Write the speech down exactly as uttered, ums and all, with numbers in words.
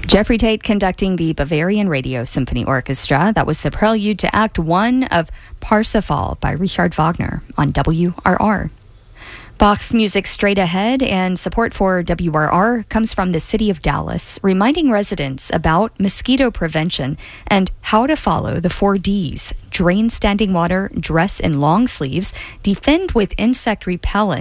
Jeffrey Tate conducting the Bavarian Radio Symphony Orchestra. That was the prelude to Act One of Parsifal by Richard Wagner on W R R. Bach's music straight ahead, and support for W R R comes from the city of Dallas, reminding residents about mosquito prevention and how to follow the four Ds: drain standing water, dress in long sleeves, defend with insect repellent,